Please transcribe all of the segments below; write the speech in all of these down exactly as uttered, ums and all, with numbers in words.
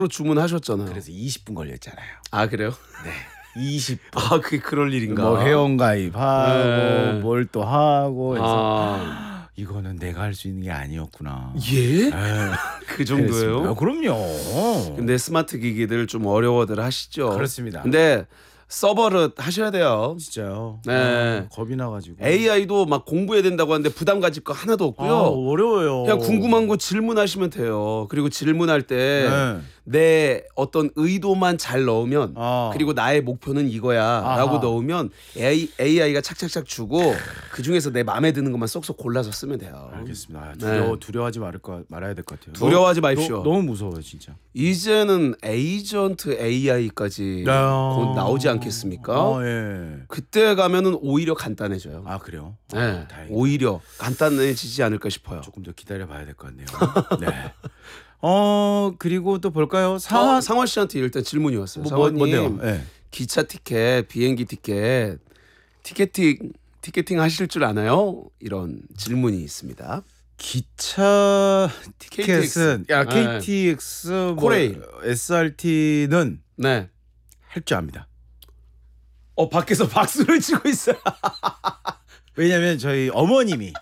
주문하셨잖아요. 그래서 이십 분 걸렸잖아요. 아 그래요? 네. 이십 분. 아 그게 그럴 일인가? 뭐 회원 가입하고 네. 뭘 또 하고 해서 아. 이거는 내가 할 수 있는 게 아니었구나. 예? 에이, 그 정도예요? 아, 그럼요. 근데 스마트 기기들 좀 어려워들 하시죠. 그렇습니다. 근데 서버를 하셔야 돼요. 진짜요. 네. 아, 겁이 나가지고. 에이아이도 막 공부해야 된다고 하는데 부담 가질 거 하나도 없고요. 아, 어려워요. 그냥 궁금한 거 질문하시면 돼요. 그리고 질문할 때 내 네. 어떤 의도만 잘 넣으면 아. 그리고 나의 목표는 이거야라고 아하. 넣으면 에이, 에이아이가 착착착 주고 그 중에서 내 마음에 드는 것만 쏙쏙 골라서 쓰면 돼요. 알겠습니다. 아, 두려워 네. 두려워하지 말을 거 말아야 될 것 같아요. 두려워하지 너, 마십시오. 너, 너무 무서워요, 진짜. 이제는 에이전트 에이아이까지 야. 곧 나오지 않겠습니까? 어, 예. 그때 가면은 오히려 간단해져요. 아 그래요? 네, 아, 다행이다. 오히려 간단해지지 않을까 싶어요. 조금 더 기다려 봐야 될 것 같네요. 네. 어 그리고 또 볼까요? 사 사, 상원 씨한테 일단 질문이 왔어요. 뭐, 상원님, 뭔데요? 네. 기차 티켓, 비행기 티켓, 티켓팅 티켓팅 하실 줄 아나요? 이런 질문이 있습니다. 기차 티켓은 케이티엑스. 야 네. 케이티엑스, 뭐 코레일. 에스알티는 네. 할 줄 압니다. 어 밖에서 박수를 치고 있어요. 왜냐하면 저희 어머님이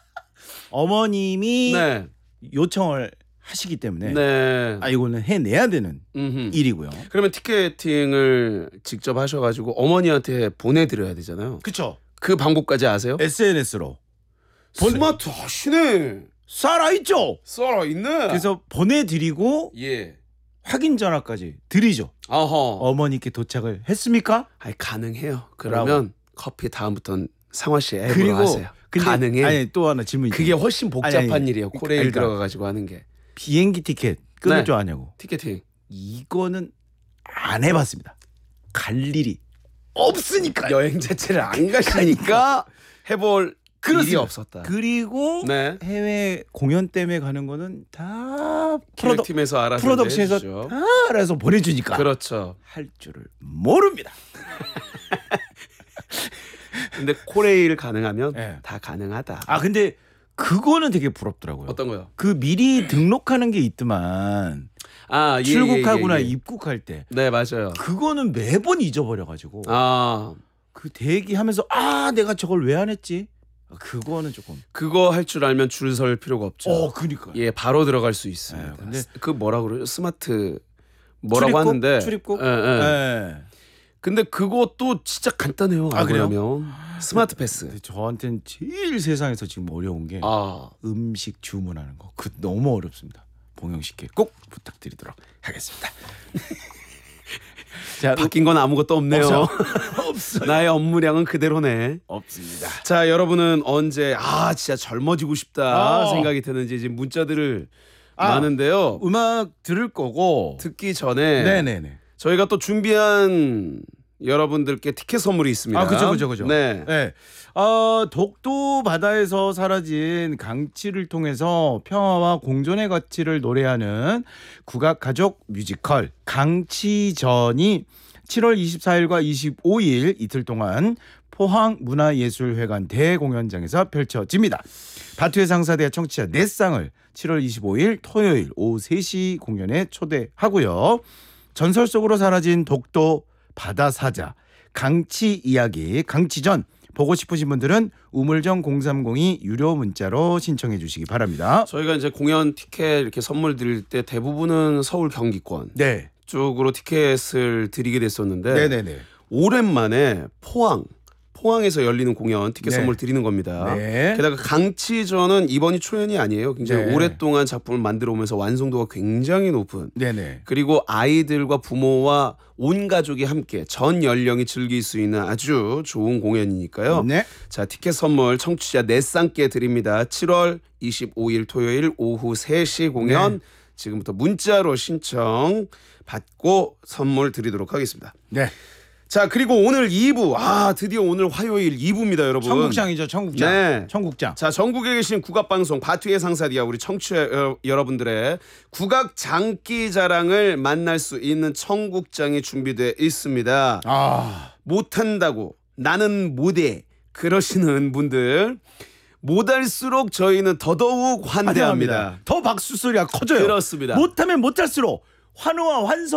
어머님이 네. 요청을 하시기 때문에 네. 아 이거는 해내야 되는 음흠. 일이고요. 그러면 티켓팅을 직접 하셔가지고 어머니한테 보내드려야 되잖아요. 그렇죠. 그 방법까지 아세요? 에스엔에스로 스마트 하시네. 살아있죠. 썰어 있네. 그래서 보내드리고 예. 확인 전화까지 드리죠. 어허. 어머니께 도착을 했습니까? 아니 가능해요. 그러면 커피 다음부터는 상화 씨 앱으로 그리고 하세요. 근데 가능해. 아니 또 하나 질문이 그게 훨씬 복잡한 아니, 아니. 일이에요. 코레일 일단 들어가가지고 하는 게. 비행기 티켓 끊을 네. 줄 아냐고. 티켓팅. 이거는 안 해봤습니다. 갈 일이 없으니까. 여행 자체를 안 가시니까 해볼 일이 그렇습니다. 없었다. 그리고 네. 해외 공연 때문에 가는 거는 다 프로덕 기획팀에서 알아서 프로덕션에서 해주죠. 다 알아서 보내주니까 그렇죠. 할 줄을 모릅니다. 근데 코레일 가능하면 네. 다 가능하다. 아 근데 그거는 되게 부럽더라고요. 어떤 거요? 그 미리 등록하는 게 있더만 아 예, 출국하거나 예, 예, 예. 입국할 때 네 맞아요. 그거는 매번 잊어버려가지고 아 그 대기하면서 아 내가 저걸 왜 안 했지? 그거는 조금. 그거 할 줄 알면 줄 설 필요가 없죠. 어 그니까. 예 바로 들어갈 수 있습니다. 네, 근데 그 뭐라 그러죠? 스마트 뭐라고 출입국? 하는데 출입국? 예, 예. 네. 근데 그것도 진짜 간단해요. 아, 그래요? 그러면 스마트 패스. 근데 저한테는 제일 세상에서 지금 어려운 게 아 음식 주문하는 거. 그 너무 어렵습니다. 봉영 씨께 꼭 부탁드리도록 하겠습니다. 자, 바뀐 건 아무것도 없네요. 없어요. 나의 업무량은 그대로네. 없습니다. 자 여러분은 언제 아 진짜 젊어지고 싶다 어. 생각이 드는지 지금 문자들을 아. 많은데요. 음악 들을 거고. 듣기 전에 네네네. 저희가 또 준비한 여러분들께 티켓 선물이 있습니다. 아 그죠 그죠 그죠. 네. 네. 어, 독도 바다에서 사라진 강치를 통해서 평화와 공존의 가치를 노래하는 국악 가족 뮤지컬 강치전이 칠월 이십사일과 이십오일 이틀 동안 포항문화예술회관 대공연장에서 펼쳐집니다. 바투의 상사대와 청취자 네 쌍을 칠월 이십오일 토요일 오후 세시 공연에 초대하고요. 전설 속으로 사라진 독도 바다 사자 강치 이야기 강치전 보고 싶으신 분들은 우물정 공삼공이 유료 문자로 신청해 주시기 바랍니다. 저희가 이제 공연 티켓 이렇게 선물 드릴 때 대부분은 서울 경기권 네. 쪽으로 티켓을 드리게 됐었는데 네네네. 오랜만에 포항 포항에서 열리는 공연 티켓 네. 선물 드리는 겁니다. 네. 게다가 강치전은 이번이 초연이 아니에요. 굉장히 네. 오랫동안 작품을 만들어 오면서 완성도가 굉장히 높은 네네. 그리고 아이들과 부모와 온 가족이 함께 전 연령이 즐길 수 있는 아주 좋은 공연이니까요. 네. 자 티켓 선물 청취자 네 쌍께 드립니다. 칠월 이십오일 토요일 오후 세시 공연 네. 지금부터 문자로 신청 받고 선물 드리도록 하겠습니다. 네. 자 그리고 오늘 이 부 아 드디어 오늘 화요일 이 부입니다 여러분. 청국장이죠 청국장. 네. 청국장. 자 전국에 계신 국악방송 바투의 상사디아 우리 청취자 여, 여러분들의 국악 장기 자랑을 만날 수 있는 청국장이 준비되어 있습니다. 아 못한다고 나는 못해 그러시는 분들 못할수록 저희는 더더욱 환대합니다. 환대합니다. 더 박수 소리가 커져요. 그렇습니다. 못하면 못할수록 환호와 환성.